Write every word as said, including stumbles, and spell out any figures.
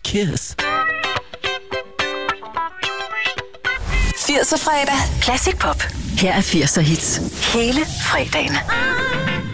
kiss. firser fredag. Classic pop. Her er firser hits. Hele fredagen.